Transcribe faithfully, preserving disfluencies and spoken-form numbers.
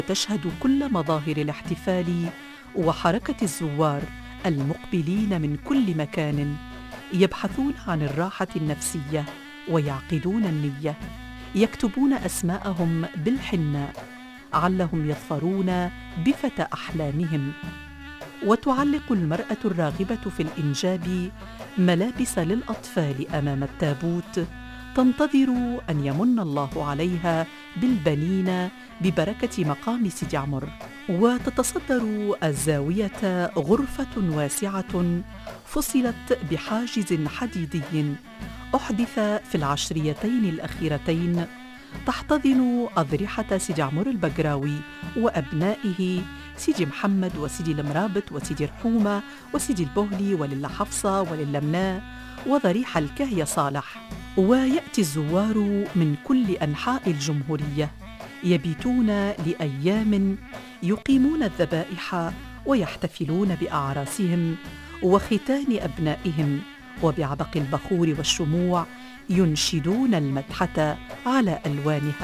تشهد كل مظاهر الاحتفال وحركة الزوار المقبلين من كل مكان يبحثون عن الراحة النفسية ويعقدون النية، يكتبون أسماءهم بالحناء علهم يظفرون بفتى أحلامهم. وتعلق المرأة الراغبة في الإنجاب ملابس للأطفال أمام التابوت، تنتظر أن يمن الله عليها بالبنين ببركة مقام سيدي عمر. وتتصدر الزاوية غرفة واسعة فصلت بحاجز حديدي أحدث في العشريتين الأخيرتين، تحتضن أضرحة سيدي عمر البقراوي وأبنائه سيدي محمد وسيدي المرابط وسيدي رحومة وسيدي البهلي ولله حفصة ولله مناه وضريح الكهية صالح. ويأتي الزوار من كل أنحاء الجمهورية يبيتون لأيام، يقيمون الذبائح ويحتفلون بأعراسهم وختان أبنائهم، وبعبق البخور والشموع ينشدون المدحة على ألوانها.